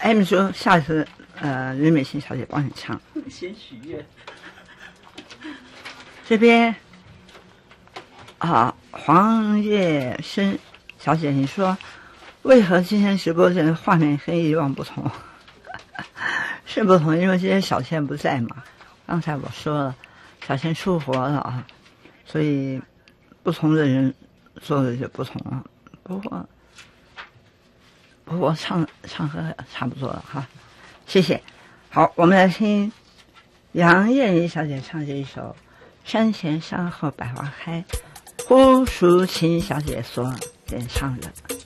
，Amy 说下次吕美琴小姐帮你唱。 先许愿。 这边黄叶生小姐，你说为何今天直播间画面跟以往不同？是不同，因为今天小倩不在嘛。刚才我说了，小倩出国了啊，所以不同的人做的就不同了。不过唱歌差不多了哈，谢谢。好，我们来听杨燕妮小姐唱这一首《山前山后百花开》，胡淑琴小姐所演唱的。